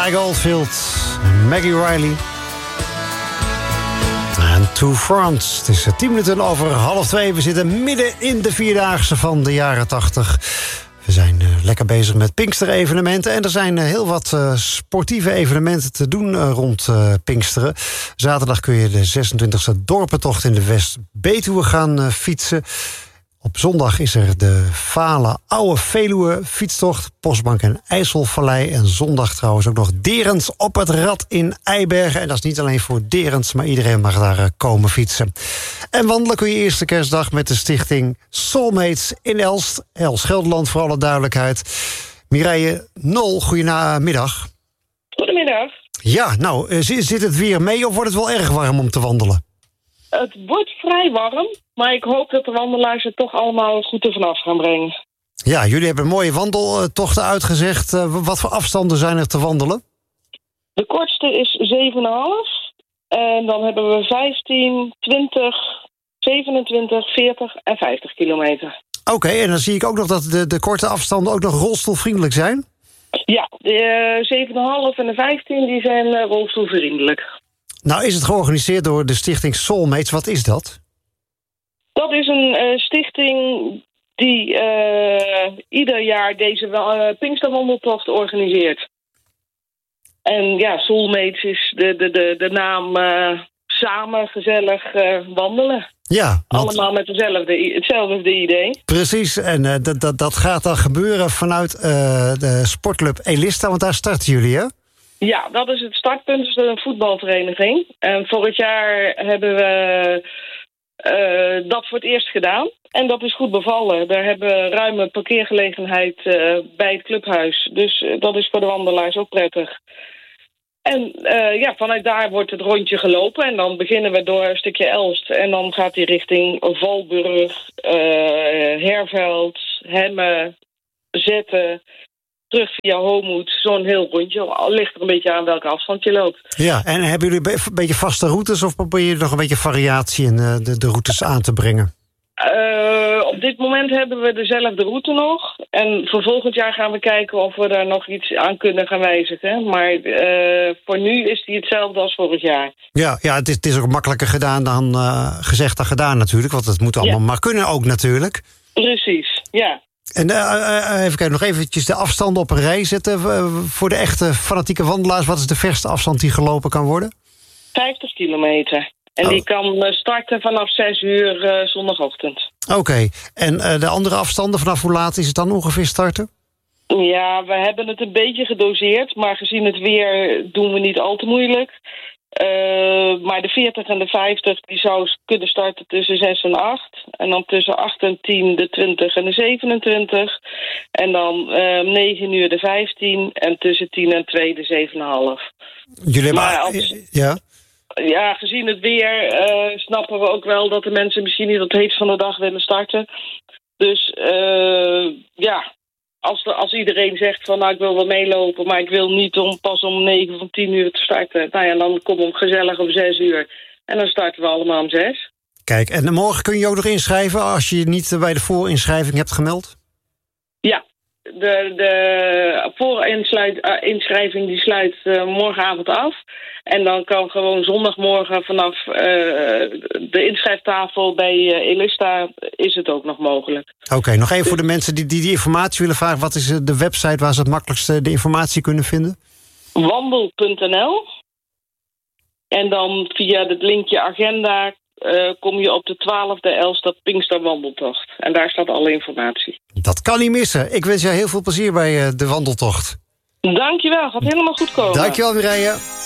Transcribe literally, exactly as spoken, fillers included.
Mike Oldfield, Maggie Riley. En To France. Het is tien minuten over half twee. We zitten midden in de Vierdaagse van de jaren tachtig. We zijn uh, lekker bezig met Pinkster-evenementen. En er zijn uh, heel wat uh, sportieve evenementen te doen uh, rond uh, Pinksteren. Zaterdag kun je de zesentwintigste dorpentocht in de West-Betuwe gaan uh, fietsen. Op zondag is er de Vale Oude Veluwe fietstocht, Postbank en IJsselvallei. En zondag trouwens ook nog Derens op het Rad in Eibergen. En dat is niet alleen voor Derens, maar iedereen mag daar komen fietsen. En wandelen kun je eerste kerstdag met de stichting Soulmates in Elst. Elst Gelderland voor alle duidelijkheid. Mireille Nol, goedemiddag. Goedemiddag. Ja, nou, zit het weer mee of wordt het wel erg warm om te wandelen? Het wordt vrij warm, maar ik hoop dat de wandelaars het toch allemaal goed ervan af gaan brengen. Ja, jullie hebben mooie wandeltochten uitgezegd. Uh, wat voor afstanden zijn er te wandelen? De kortste is zeven komma vijf. En dan hebben we vijftien, twintig, zevenentwintig, veertig en vijftig kilometer. Oké, okay, en dan zie ik ook nog dat de, de korte afstanden ook nog rolstoelvriendelijk zijn? Ja, de uh, zeven komma vijf en de vijftien die zijn uh, rolstoelvriendelijk. Nou is het georganiseerd door de stichting Soulmates. Wat is dat? Dat is een uh, stichting die uh, ieder jaar deze uh, Pinksterwandeltocht organiseert. En ja, Soulmates is de, de, de, de naam uh, samen gezellig uh, wandelen. Ja, want... Allemaal met dezelfde, hetzelfde idee. Precies, en uh, dat, dat, dat gaat dan gebeuren vanuit uh, de sportclub Elista, want daar starten jullie, hè? Ja, dat is het startpunt, dus een voetbalvereniging. En vorig jaar hebben we uh, dat voor het eerst gedaan. En dat is goed bevallen. Daar hebben we ruime parkeergelegenheid uh, bij het clubhuis. Dus uh, dat is voor de wandelaars ook prettig. En uh, ja, vanuit daar wordt het rondje gelopen. En dan beginnen we door een stukje Elst. En dan gaat hij richting Valburg, uh, Herveld, Hemmen, Zetten... terug via Homoed, zo'n heel rondje. Ligt er een beetje aan welke afstand je loopt. Ja, en hebben jullie een beetje vaste routes of probeer je nog een beetje variatie in de, de routes aan te brengen? Uh, op dit moment hebben we dezelfde route nog. En voor volgend jaar gaan we kijken of we daar nog iets aan kunnen gaan wijzigen. Maar uh, voor nu is die hetzelfde als vorig jaar. Ja, ja het, is, het is ook makkelijker gedaan dan uh, gezegd dan gedaan natuurlijk. Want het moet allemaal ja. maar kunnen ook natuurlijk. Precies, ja. En uh, uh, even kijken, nog eventjes de afstanden op een rij zetten. Uh, voor de echte fanatieke wandelaars, wat is de verste afstand die gelopen kan worden? vijftig kilometer. En oh. die kan starten vanaf zes uur uh, zondagochtend. Oké, okay. en uh, de andere afstanden, vanaf hoe laat is het dan ongeveer starten? Ja, we hebben het een beetje gedoseerd, maar gezien het weer doen we niet al te moeilijk. Uh, maar de veertig en de vijftig die zou kunnen starten tussen zes en acht. En dan tussen acht en tien de twintig en de zevenentwintig. En dan uh, negen uur de vijftien en tussen tien en twee de zeven komma vijf. Jullie hebben... Maar als, ja? Ja, gezien het weer uh, snappen we ook wel dat de mensen misschien niet op het heetst van de dag willen starten. Dus uh, ja... Als, de, als iedereen zegt van nou ik wil wel meelopen, maar ik wil niet om pas om negen of tien uur te starten. Nou ja, dan kom ik gezellig om zes uur. En dan starten we allemaal om zes. Kijk, en morgen kun je ook nog inschrijven als je je niet bij de voorinschrijving hebt gemeld? Ja, de, de voorinschrijving die sluit uh, morgenavond af. En dan kan gewoon zondagmorgen vanaf uh, de inschrijftafel bij uh, Elista is het ook nog mogelijk. Oké, okay, nog even voor de mensen die, die die informatie willen vragen. Wat is de website waar ze het makkelijkst de informatie kunnen vinden? Wandel punt n l. En dan via het linkje agenda uh, kom je op de twaalfde Elstad Pinksterwandeltocht. En daar staat alle informatie. Dat kan niet missen. Ik wens jou heel veel plezier bij uh, de wandeltocht. Dankjewel, gaat helemaal goed komen. Dankjewel, Mireille.